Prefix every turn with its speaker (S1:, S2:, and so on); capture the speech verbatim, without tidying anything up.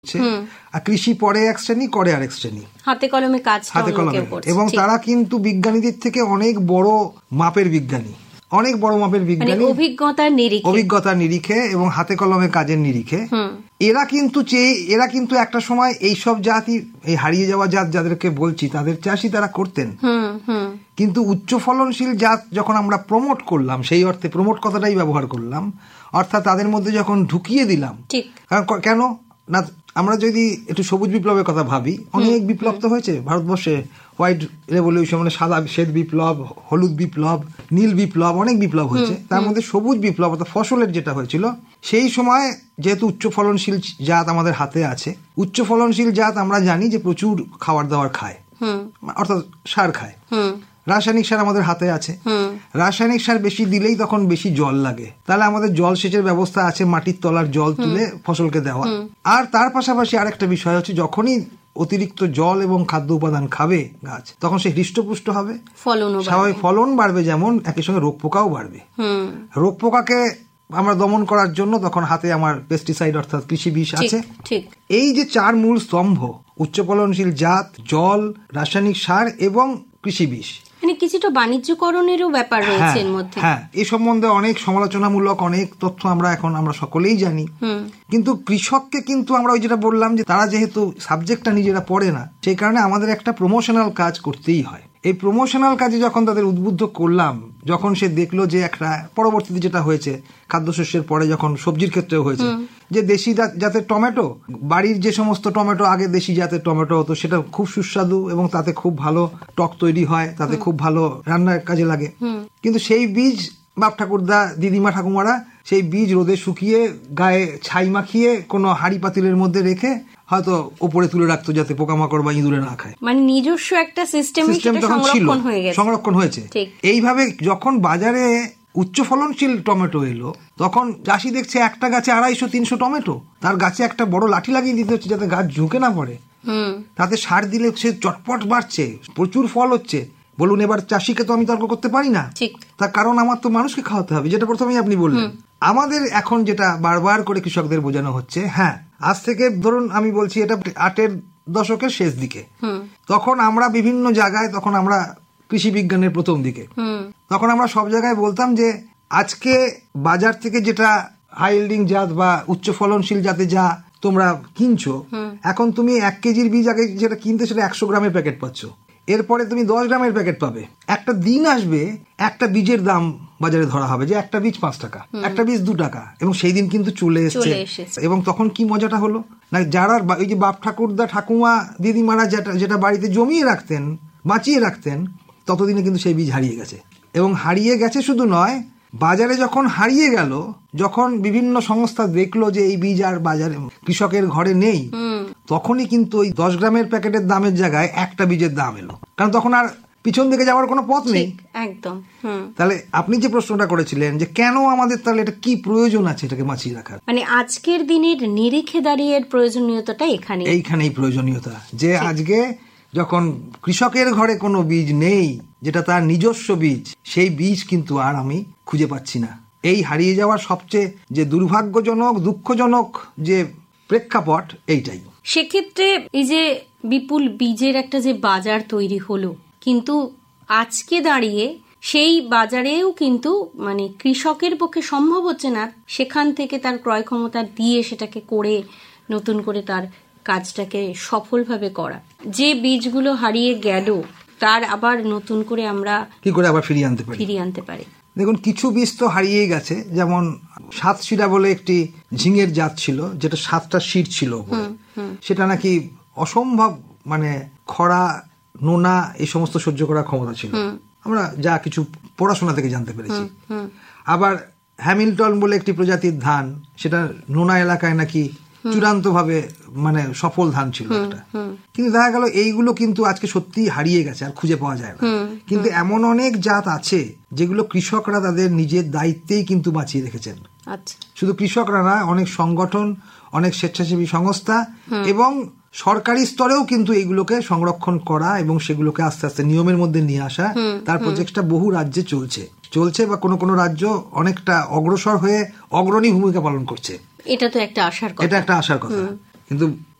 S1: আর কৃষি পরে এক শ্রেণী, করে আরেক শ্রেণী,
S2: হাতে কলমে কাজ,
S1: হাতে কলমে। এবং তারা কিন্তু বিজ্ঞানীদের থেকে অনেক বড় মাপের বিজ্ঞানী, অনেক বড় মাপের বিজ্ঞানী,
S2: অভিজ্ঞতার নিরিখে
S1: অভিজ্ঞতার নিরিখে এবং হাতে কলমে কাজের নিরিখে। এরা কিন্তু চেয়ে এরা কিন্তু একটা সময় এইসব জাতি, এই হারিয়ে যাওয়া জাত যাদেরকে বলছি, তাদের চাষই তারা করতেন। কিন্তু উচ্চ ফলনশীল জাত যখন আমরা প্রমোট করলাম, সেই অর্থে প্রমোট কথাটাই ব্যবহার করলাম, অর্থাৎ তাদের মধ্যে যখন ঢুকিয়ে দিলাম, কেন না আমরা যদি একটু সবুজ বিপ্লবের কথা ভাবি, অনেক বিপ্লব তো হয়েছে ভারতবর্ষে, হোয়াইট রেভলিউশন মানে সাদা শ্বেত বিপ্লব, হলুদ বিপ্লব, নীল বিপ্লব, অনেক বিপ্লব হয়েছে। তার মধ্যে সবুজ বিপ্লব অর্থাৎ ফসলের যেটা হয়েছিল, সেই সময় যেহেতু উচ্চ ফলনশীল জাত আমাদের হাতে আছে, উচ্চ ফলনশীল জাত আমরা জানি যে প্রচুর খাবার দাবার খায়, অর্থাৎ সার খায়, রাসায়নিক সার আমাদের হাতে আছে। রাসায়নিক সার বেশি দিলেই তখন বেশি জল লাগে, তাহলে আমাদের জল সেচের ব্যবস্থা আছে, মাটির তলার জল তুলে ফসলকে দেওয়া। আর তার পাশাপাশি আরেকটা বিষয় হচ্ছে, যখনই অতিরিক্ত জল এবং খাদ্য উপাদান খাবে গাছ, তখন সে হৃষ্টপুষ্ট হবে, স্বাভাবিক ফলন বাড়বে, যেমন একই সঙ্গে রোগ পোকাও বাড়বে। রোগ পোকাকে আমরা দমন করার জন্য তখন হাতে আমার পেস্টিসাইড অর্থাৎ কৃষি বিষ আছে। এই যে চার মূল স্তম্ভ, উচ্চ ফলনশীল জাত, জল, রাসায়নিক সার এবং কৃষি বিষ,
S2: মানে কিছুটা বাণিজ্যকরণেরও ব্যাপার রয়েছে এর মধ্যে।
S1: হ্যাঁ, এই সম্বন্ধে অনেক সমালোচনামূলক অনেক তথ্য আমরা এখন আমরা সকলেই জানি। কিন্তু কৃষককে কিন্তু আমরা ওই যেটা বললাম যে তারা যেহেতু সাবজেক্টটা নিজেরা পড়ে না, সেই কারণে আমাদের একটা প্রমোশনাল কাজ করতেই হয়। এই প্রমোশনাল কাজে যখন তাদের উদ্বুদ্ধ করলাম, যখন সে দেখলো যে একটা পরবর্তীতে যেটা হয়েছে খাদ্যশস্যের পরে যখন সবজির ক্ষেত্রেও হয়েছে, যে দেশি জাতের টমেটো, বাড়ির যে সমস্ত টমেটো আগে দেশি জাতের টমেটো হতো, সেটা খুব সুস্বাদু এবং তাতে খুব ভালো টক তৈরি হয়, তাতে খুব ভালো রান্নার কাজে লাগে। কিন্তু সেই বীজ বাপ ঠাকুরদা, দিদিমা, ঠাকুমারা সেই বীজ রোদে শুকিয়ে গায়ে ছাই মাখিয়ে কোনো হাঁড়ি পাতিলের মধ্যে রেখে হয়তো উপরে তুলে রাখতো যাতে পোকামাকড় বা ইঁদুরে না খায়।
S2: মানে নিজস্ব একটা সিস্টেম সংরক্ষণ হয়ে গেছে,
S1: সংরক্ষণ হয়েছে। এইভাবে যখন বাজারে উচ্চ ফলনশীল টমেটো এলো, তখন চাষি দেখছে একটা গাছে আড়াইশো তিনশো টমেটো, তার গাছে একটা বড় লাঠি লাগিয়ে দিতে হচ্ছে যাতে গাছ ঝুঁকে না পড়ে। তাতে সার দিলে সে চটপট বাড়ছে, প্রচুর ফল হচ্ছে। বলুন, এবার চাষিকে তো আমি তর্ক করতে পারি না, তার কারণ আমার তো মানুষকে খাওয়াতে হবে, যেটা প্রথমেই আপনি বললেন। আমাদের এখন যেটা বারবার করে কৃষকদের বোঝানো হচ্ছে, হ্যাঁ আজ থেকে ধরুন আমি বলছি এটা আটের দশকের শেষ দিকে, তখন আমরা বিভিন্ন জায়গায়, তখন আমরা কৃষি বিজ্ঞানের প্রথম দিকে, তখন আমরা সব জায়গায় বলতাম যে আজকে বাজার থেকে যেটা হাই ইল্ডিং জাত বা উচ্চ ফলনশীল জাতে যা তোমরা কিনছো, এখন তুমি এক কেজির বীজ আগে যেটা কিনতে সেটা একশো গ্রামের প্যাকেট পাচ্ছ, এরপরে তুমি দশ গ্রামের প্যাকেট পাবে। একটা দিন আসবে একটা বীজের দাম বাজারে ধরা হবে যে একটা বীজ পাঁচ টাকা, একটা বীজ দু টাকা, এবং সেই দিন কিন্তু চলে এসছে। এবং তখন কি মজাটা হলো না, যারা ওই যে বাপ ঠাকুরদা, ঠাকুমা, দিদিমারা যেটা যেটা বাড়িতে জমিয়ে রাখতেন, বাঁচিয়ে রাখতেন, ততদিনে কিন্তু সেই বীজ হারিয়ে গেছে। এবং হারিয়ে গেছে শুধু নয়, বাজারে যখন হারিয়ে গেল, যখন বিভিন্ন সংস্থা দেখলো যে এই বীজ আর বাজারে কৃষকের ঘরে নেই, তখনই কিন্তু ওই দশ গ্রামের প্যাকেটের দামের জায়গায় একটা বীজের দাম এলো, কারণ তখন আর পিছন দিকে যাওয়ার কোনো পথ নেই।
S2: একদম।
S1: তাহলে আপনি যে প্রশ্নটা করেছিলেন যে কেন আমাদের, তাহলে এটা কি প্রয়োজন আছে এটাকে বাঁচিয়ে রাখার,
S2: মানে আজকের দিনের নিরিখে দাঁড়িয়ে প্রয়োজনীয়তাটা এখানে,
S1: এইখানেই প্রয়োজনীয়তা যে আজকে যখন কৃষকের ঘরে কোনো বীজ নেই, যেটা তার নিজস্ব বীজ, সেই বীজ কিন্তু আর আমি খুঁজে পাচ্ছি না। এই হারিয়ে যাওয়ার সবচেয়ে যে দুর্ভাগ্যজনক, দুঃখজনক যে প্রেক্ষাপট এইটাই।
S2: সেক্ষেত্রে এই যে বিপুল বীজের একটা যে বাজার তৈরি হলো, কিন্তু আজকে দাঁড়িয়ে সেই বাজারেও কিন্তু মানে কৃষকের পক্ষে সম্ভব হচ্ছে না সেখান থেকে তার ক্রয় ক্ষমতা দিয়ে সেটাকে করে নতুন করে তার কাজটাকে সফলভাবে করা। যে বীজগুলো হারিয়ে গেল তার আবার নতুন করে আমরা
S1: কি করে আবার ফিরিয়ে আনতে পারি
S2: ফিরিয়ে আনতে পারি
S1: দেখুন, কিছু বীজ তো হারিয়ে গেছে, যেমন সাতশিরা বলে একটি ঝিঙের জাত ছিল, যেটা সাতটা শির ছিল, সেটা নাকি অসম্ভব মানে খরা, নোনা এই সমস্ত সহ্য করার ক্ষমতা ছিল, আমরা যা কিছু পড়াশোনা থেকে জানতে পেরেছি। আবার হ্যামিল্টন বলে একটি প্রজাতির ধান, সেটা নোনা এলাকায় নাকি চূড়ান্ত ভাবে মানে সফল ধান ছিল একটা। কিন্তু দেখা গেল এইগুলো কিন্তু আজকে সত্যি হারিয়ে গেছে, আর খুঁজে পাওয়া যায় না। কিন্তু এমন অনেক জাত আছে যেগুলো কৃষকরা তাদের নিজের দায়িত্বেই কিন্তু বাঁচিয়ে রেখেছেন। শুধু কৃষকরা না, অনেক সংগঠন, অনেক স্বেচ্ছাসেবী সংস্থা এবং সরকারি স্তরেও কিন্তু এইগুলোকে সংরক্ষণ করা এবং সেগুলোকে আস্তে আস্তে নিয়মের মধ্যে নিয়ে আসা, তার প্রজেক্টটা বহু রাজ্যে চলছে চলছে বা কোনো কোনো রাজ্য অনেকটা অগ্রসর হয়ে অগ্রণী ভূমিকা পালন করছে।
S2: এটা তো একটা আশার কথা,
S1: এটা একটা আশার কথা। কিন্তু